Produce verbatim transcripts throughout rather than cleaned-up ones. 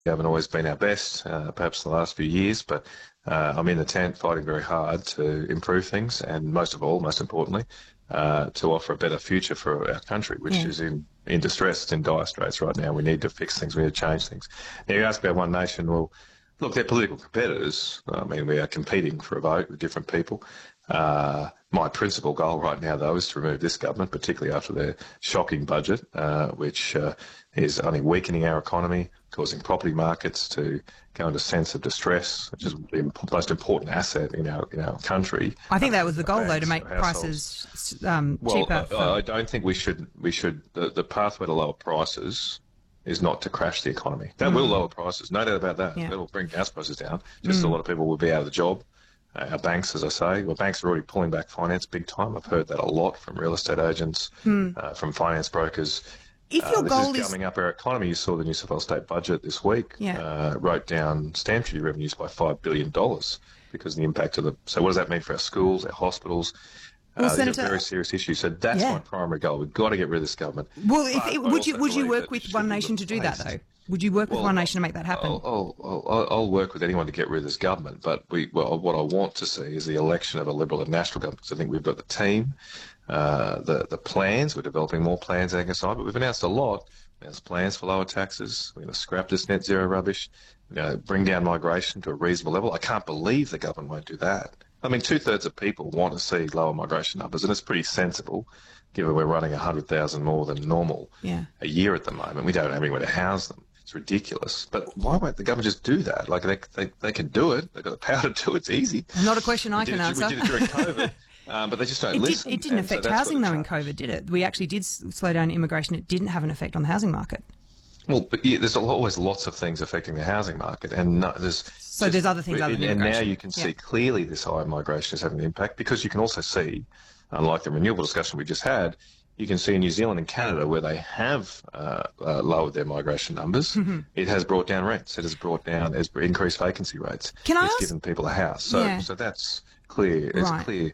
haven't always been our best, uh, perhaps in the last few years, but uh, I'm in the tent fighting very hard to improve things and most of all, most importantly, uh, to offer a better future for our country, which Yeah. is in, in distress. It's in dire straits right now. We need to fix things. We need to change things. Now, you ask about One Nation. Well, look, they're political competitors. I mean, we are competing for a vote with different people. Uh, my principal goal right now, though, is to remove this government, particularly after their shocking budget, uh, which uh, is only weakening our economy, causing property markets to go into a sense of distress, which is the imp- most important asset in our in our country. I think that was the Uh, goal, though, to banks, make households. prices um, Well, cheaper. I, For, I don't think we should. We should. The, the pathway to lower prices is not to crash the economy. That will lower prices, no doubt about that. Yeah. That'll bring gas prices down. Just a lot of people will be out of the job. Uh, our banks, as I say, well, banks are already pulling back finance big time. I've heard that a lot from real estate agents, uh, from finance brokers. if Uh, your this goal is is, gumming up our economy. You saw the New South Wales state budget this week. Yeah. Uh, wrote down stamp duty revenues by five billion dollars because of the impact of the. So what does that mean for our schools, our hospitals? Well, Uh, these Senator- are very serious issues. So that's Yeah. my primary goal. We've got to get rid of this government. well, if, But I would you also would you believe work that with it should One be Nation to do that, replaced. though? Would you work with Well, One Nation to make that happen? I'll, I'll, I'll, I'll work with anyone to get rid of this government, but we, well, what I want to see is the election of a Liberal and National government. Because I think we've got the team, uh, the the plans. We're developing more plans than I can sign, but we've announced a lot. We announced plans for lower taxes. We're going to scrap this net zero rubbish. We're going to bring down migration to a reasonable level. I can't believe the government won't do that. I mean, two thirds of people want to see lower migration numbers, and it's pretty sensible, given we're running one hundred thousand more than normal Yeah. a year at the moment. We don't have anywhere to house them. It's ridiculous. But why won't the government just do that? Like, they, they, they can do it. They've got the power to do it. It's easy. Not a question I We did can it- answer. We did it during COVID, um, but they just don't It, did, listen. it didn't And so affect that's housing, what though, the in challenge- COVID, did it? We actually did s- slow down immigration. It didn't have an effect on the housing market. Well, but yeah, there's always lots of things affecting the housing market, and no, there's So there's other things other and, than and now immigration. you can see Yeah. clearly this high migration is having an impact because you can also see, unlike the renewable discussion we just had, you can see in New Zealand and Canada where they have uh, uh, lowered their migration numbers, Mm-hmm. it has brought down rents, it has brought down, has increased vacancy rates, Can I it's ask- given people a house. So, Yeah. so that's clear. It's Right. a clear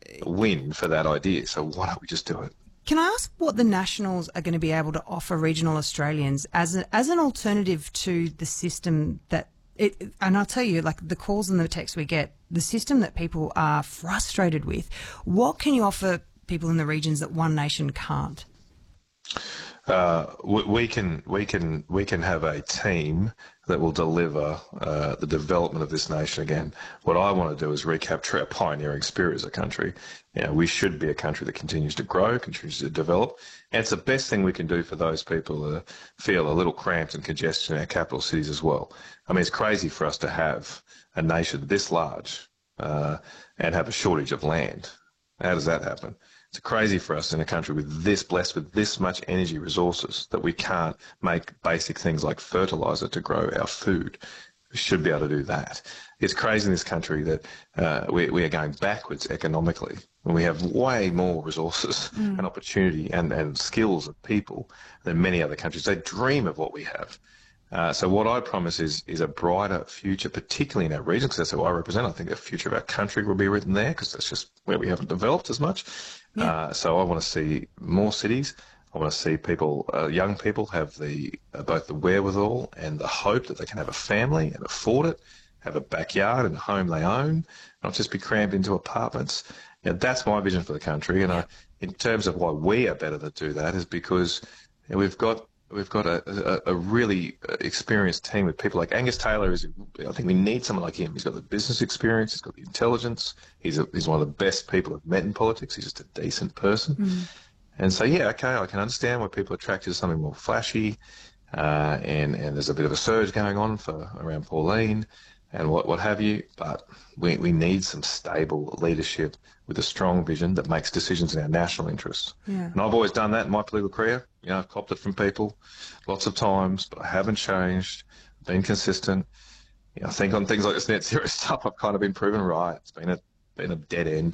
win for that idea. So why don't we just do it? Can I ask what the Nationals are going to be able to offer regional Australians as a, as an alternative to the system that it? And I'll tell you, like the calls and the texts we get, the system that people are frustrated with. What can you offer people in the regions that One Nation can't? Uh, we, we can we can we can have a team that will deliver uh, the development of this nation again. What I want to do is recapture our pioneering spirit as a country. You know, we should be a country that continues to grow, continues to develop, and it's the best thing we can do for those people who feel a little cramped and congested in our capital cities as well. I mean, it's crazy for us to have a nation this large uh, and have a shortage of land. How does that happen? It's crazy for us in a country with this, blessed with this much energy resources, that we can't make basic things like fertilizer to grow our food. We should be able to do that. It's crazy in this country that uh, we, we are going backwards economically when we have way more resources and opportunity and, and skills of people than many other countries. They dream of what we have. Uh, so what I promise is is a brighter future, particularly in our region, because that's who I represent. I think the future of our country will be written there, because that's just where we haven't developed as much. Yeah. Uh, so I want to see more cities. I want to see people, uh, young people, have the uh, both the wherewithal and the hope that they can have a family and afford it, have a backyard and a home they own, not just be crammed into apartments. You know, that's my vision for the country. And I, in terms of why we are better to do that, is because you know, we've got We've got a, a, a really experienced team with people like Angus Taylor. Is I think we need someone like him. He's got the business experience. He's got the intelligence. He's a, he's one of the best people I've met in politics. He's just a decent person. Mm. And so, yeah, okay, I can understand why people are attracted to something more flashy. Uh, and, and there's a bit of a surge going on for around Pauline and what, what have you. But we, we need some stable leadership with a strong vision that makes decisions in our national interests. Yeah. And I've always done that in my political career. You know, I've copped it from people lots of times, but I haven't changed, been consistent. You know, I think on things like this net zero stuff, I've kind of been proven right. It's been a been a dead end.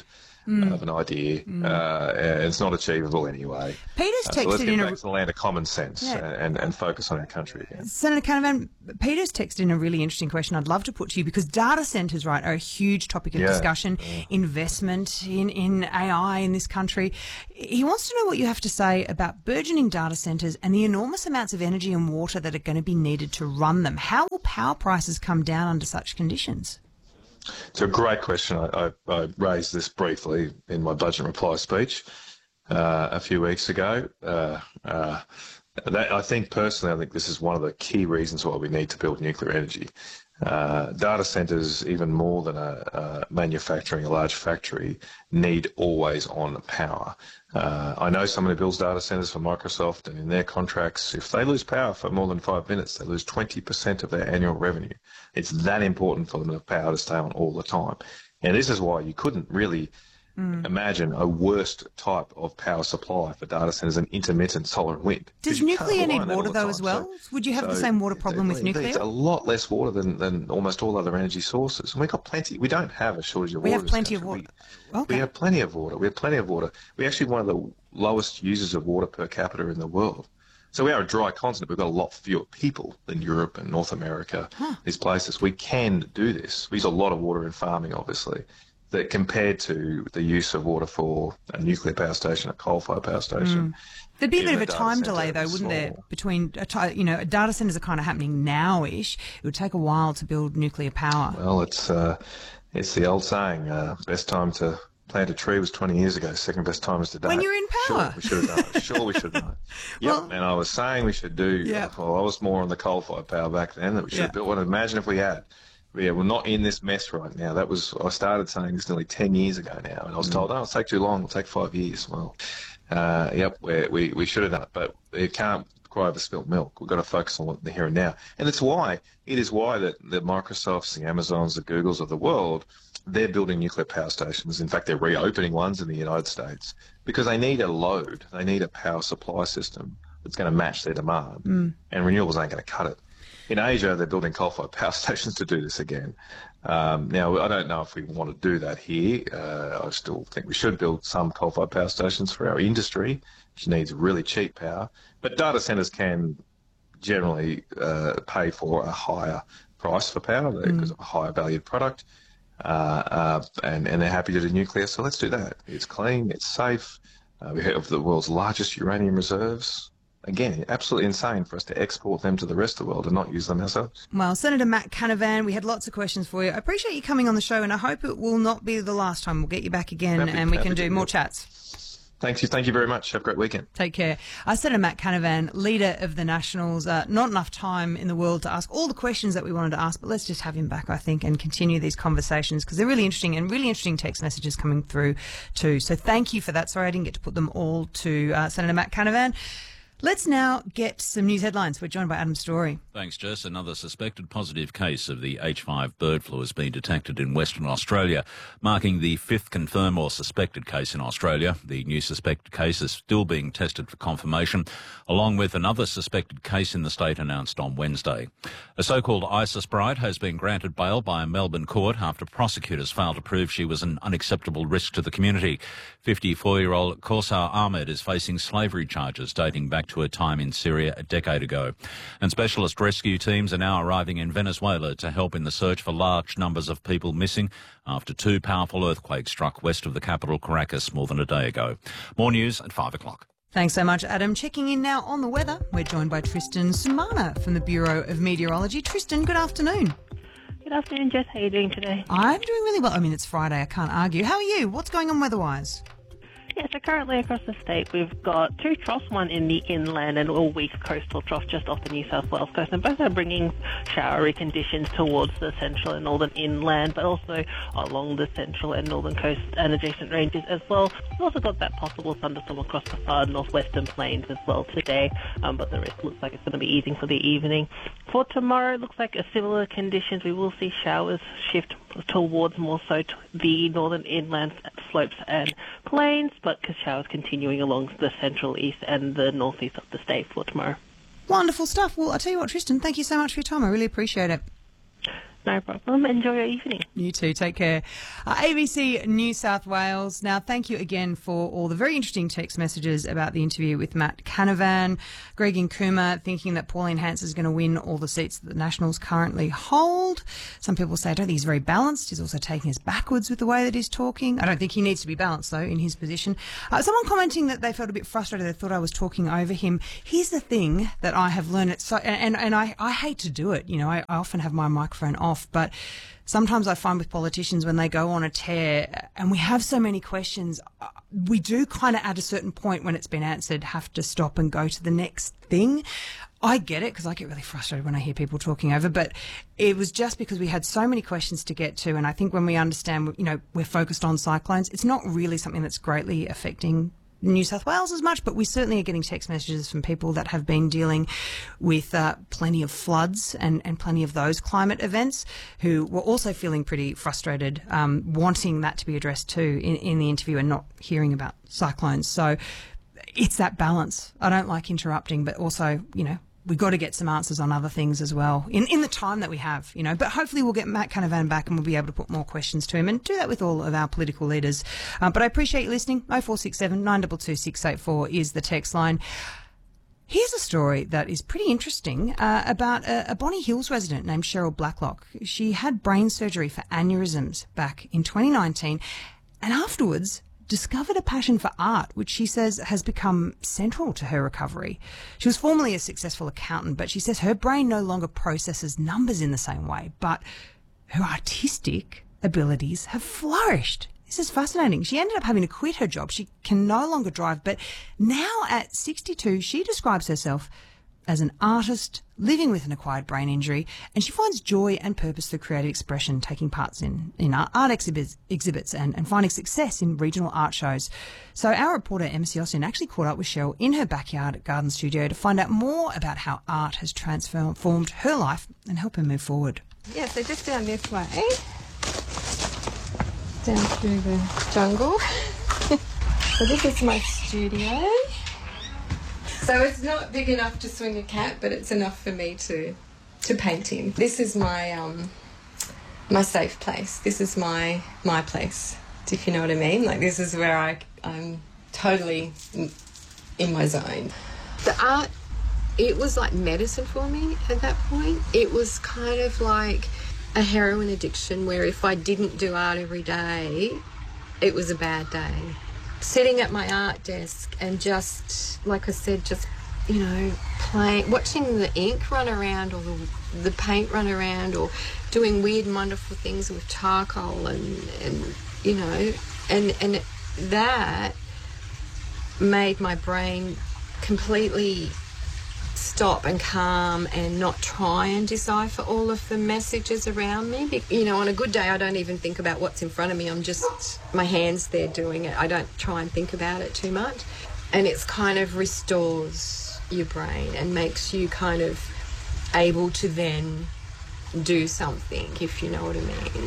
mm. of an idea. Mm. Uh, and it's not achievable anyway. Peter's uh, texted so let's get in back a... to the land of common sense yeah. and, and focus on our country again. Senator Canavan, Peter's texted in a really interesting question I'd love to put to you, because data centres, right, are a huge topic of yeah. discussion, yeah. investment in, in A I in this country. He wants to know what you have to say about burgeoning data centres and the enormous amounts of energy and water that are going to be needed to run them. How will power prices come down under such conditions? It's a great question. I, I, I raised this briefly in my budget reply speech uh, a few weeks ago. Uh, uh, that, I think personally, I think this is one of the key reasons why we need to build nuclear energy. Uh, data centres, even more than a, a manufacturing a large factory, need always on power. Uh, I know someone who builds data centres for Microsoft, and in their contracts, if they lose power for more than five minutes, they lose twenty percent of their annual revenue. It's that important for them to have power to stay on all the time. And this is why you couldn't really mm. imagine a worst type of power supply for data centres than intermittent solar and wind. Does nuclear need water, though, as well? So, Would you have so the same water problem it, with nuclear? It's a lot less water than, than almost all other energy sources. And we've got plenty. We don't have a shortage of we water. We have plenty of water. We, okay. we have plenty of water. We have plenty of water. We're actually one of the lowest users of water per capita in the world. So we are a dry continent. We've got a lot fewer people than Europe and North America, huh. these places. We can do this. We use a lot of water in farming, obviously, that compared to the use of water for a nuclear power station, a coal-fired power station. Mm. There'd be a bit of a time delay, though, wouldn't there, between, a t- you know, data centres are kind of happening now-ish. It would take a while to build nuclear power. Well, it's uh, it's the old saying, uh, best time to plant a tree was twenty years ago. Second best time is today. When you're in power. Sure, we should have done it. Sure, we should have done it. Yep, well, and I was saying we should do, yep. well, I was more on the coal-fired power back then, that we should yep. have built one. Imagine if we had. Yeah, we're not in this mess right now. That was, I started saying this nearly ten years ago now, and I was mm. told, oh, it'll take too long, it'll take five years. Well, uh, yep, we we we should have done it, but it can't cry over spilt milk. We've got to focus on the here and now. And it's why, it is why that the Microsofts, the Amazons, the Googles of the world, they're building nuclear power stations. In fact, they're reopening ones in the United States because they need a load. They need a power supply system that's going to match their demand, mm. and renewables ain't going to cut it. In Asia, they're building coal-fired power stations to do this again. Um, now, I don't know if we want to do that here. Uh, I still think we should build some coal-fired power stations for our industry, which needs really cheap power. But data centres can generally uh, pay for a higher price for power because mm. of a higher valued product, uh, uh, and, and they're happy to do nuclear, so let's do that. It's clean, it's safe. Uh, we have the world's largest uranium reserves. Again, absolutely insane for us to export them to the rest of the world and not use them ourselves. Well, Senator Matt Canavan, we had lots of questions for you. I appreciate you coming on the show, and I hope it will not be the last time. We'll get you back again, happy, and we can do more chats. Thank you. Thank you very much. Have a great weekend. Take care. Uh, Senator Matt Canavan, leader of the Nationals. Uh, not enough time in the world to ask all the questions that we wanted to ask, but let's just have him back, I think, and continue these conversations because they're really interesting and really interesting text messages coming through too. So thank you for that. Sorry I didn't get to put them all to uh, Senator Matt Canavan. Let's now get some news headlines. We're joined by Adam Story. Thanks, Jess. Another suspected positive case of the H five bird flu has been detected in Western Australia, marking the fifth confirmed or suspected case in Australia. The new suspected case is still being tested for confirmation, along with another suspected case in the state announced on Wednesday. A so-called ISIS bride has been granted bail by a Melbourne court after prosecutors failed to prove she was an unacceptable risk to the community. fifty-four-year-old Kaussar Ahmed is facing slavery charges dating back to a time in Syria a decade ago. And specialist rescue teams are now arriving in Venezuela to help in the search for large numbers of people missing after two powerful earthquakes struck west of the capital, Caracas, more than a day ago. More news at five o'clock. Thanks so much, Adam. Checking in now on the weather, we're joined by Tristan Sumana from the Bureau of Meteorology. Tristan, good afternoon. Good afternoon, Jess. How are you doing today? I'm doing really well. I mean, it's Friday. I can't argue. How are you? What's going on weather-wise? Yeah, so currently across the state we've got two troughs, one in the inland and a weak coastal trough just off the New South Wales coast, and both are bringing showery conditions towards the central and northern inland, but also along the central and northern coast and adjacent ranges as well. We've also got that possible thunderstorm across the far northwestern plains as well today, um, but the rest looks like it's going to be easing for the evening. For tomorrow, it looks like a similar conditions. We will see showers shift towards more so to the northern inland slopes and plains, but showers continuing along the central east and the northeast of the state for tomorrow. Wonderful stuff. Well, I'll tell you what, Tristan, thank you so much for your time. I really appreciate it. No problem. Enjoy your evening. You too. Take care. Uh, A B C New South Wales. Now, thank you again for all the very interesting text messages about the interview with Matt Canavan. Greg in Cooma thinking that Pauline Hanson is going to win all the seats that the Nationals currently hold. Some people say, I don't think he's very balanced. He's also taking us backwards with the way that he's talking. I don't think he needs to be balanced, though, in his position. Uh, someone commenting that they felt a bit frustrated. They thought I was talking over him. Here's the thing that I have learned. It so, and, and I, I hate to do it. You know, I, I often have my microphone off, but sometimes I find with politicians when they go on a tear and we have so many questions, we do kind of at a certain point when it's been answered have to stop and go to the next thing. I get it because I get really frustrated when I hear people talking over, but it was just because we had so many questions to get to. And I think when we understand, you know, we're focused on cyclones, it's not really something that's greatly affecting New South Wales as much, but we certainly are getting text messages from people that have been dealing with uh, plenty of floods and, and plenty of those climate events who were also feeling pretty frustrated, um, wanting that to be addressed too in, in the interview and not hearing about cyclones. So it's that balance. I don't like interrupting, but also, you know, we've got to get some answers on other things as well in, in the time that we have, you know. But hopefully we'll get Matt Canavan back and we'll be able to put more questions to him and do that with all of our political leaders. Uh, but I appreciate you listening. oh four six seven, nine two two, six eight four is the text line. Here's a story that is pretty interesting uh, about a, a Bonny Hills resident named Cheryl Blacklock. She had brain surgery for aneurysms back in twenty nineteen and afterwards discovered a passion for art, which she says has become central to her recovery. She was formerly a successful accountant, but she says her brain no longer processes numbers in the same way, but her artistic abilities have flourished. This is fascinating. She ended up having to quit her job. She can no longer drive, but now at sixty-two, she describes herself as an artist living with an acquired brain injury, and she finds joy and purpose through creative expression, taking parts in, in art, art exhibits, exhibits and, and finding success in regional art shows. So our reporter Emma Siosian actually caught up with Cheryl in her backyard at Garden Studio to find out more about how art has transformed her life and help her move forward. Yeah, so just down this way, down through the jungle. So this is my studio. So it's not big enough to swing a cat, but it's enough for me to to paint in. This is my um my safe place. This is my my place, if you know what I mean. Like, this is where I I'm totally in my zone. The art, it was like medicine for me at that point. It was kind of like a heroin addiction where if I didn't do art every day, it was a bad day. Sitting at my art desk and just, like I said, just, you know, playing, watching the ink run around or the, the paint run around or doing weird and wonderful things with charcoal and, and you know, and, and that made my brain completely stop and calm and not try and decipher all of the messages around me. You know, on a good day I don't even think about what's in front of me. I'm just, my hands there doing it. I don't try and think about it too much. And it's kind of restores your brain and makes you kind of able to then do something, if you know what I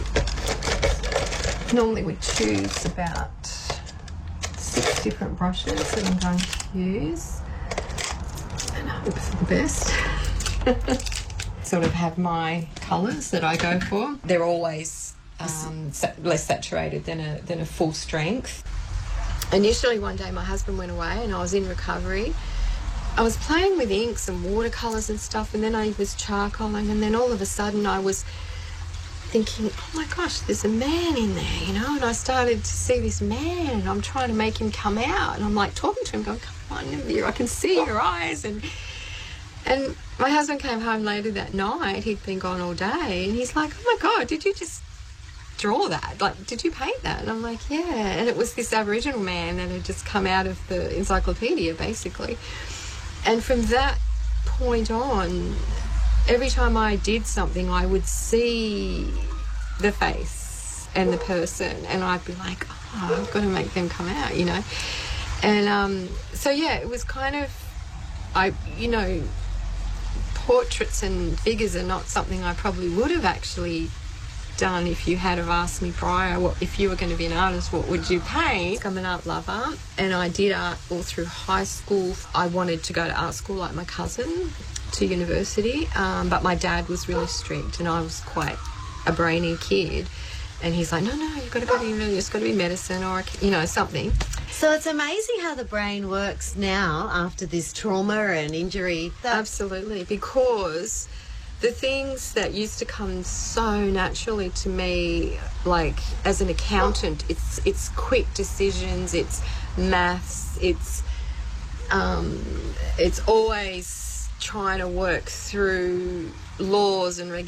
mean. Normally we choose about six different brushes that I'm going to use. And I hope for the best. Sort of have my colours that I go for. They're always um, less saturated than a, than a full strength. Initially one day my husband went away and I was in recovery. I was playing with inks and watercolours and stuff, and then I was charcoaling, and then all of a sudden I was thinking, oh my gosh, there's a man in there, you know, and I started to see this man and I'm trying to make him come out, and I'm like talking to him going, come on in here, I can see your eyes. And and my husband came home later that night, he'd been gone all day, and he's like, oh my God, did you just draw that? Like, did you paint that? And I'm like, yeah. And it was this Aboriginal man that had just come out of the encyclopedia, basically. And from that point on, every time I did something, I would see the face and the person, and I'd be like, oh, I've got to make them come out, you know. And um, so, yeah, it was kind of, I, you know, portraits and figures are not something I probably would have actually done if you had have asked me prior, what if you were going to be an artist, what would you paint? I'm an art lover, and I did art all through high school. I wanted to go to art school like my cousin to university, um, but my dad was really strict and I was quite a brainy kid, and he's like, no, no, you've got to go to university, it's got to be medicine or, you know, something. So it's amazing how the brain works now after this trauma and injury. That- Absolutely, because the things that used to come so naturally to me, like as an accountant, it's it's quick decisions, it's maths, it's um, it's always trying to work through laws and regulations.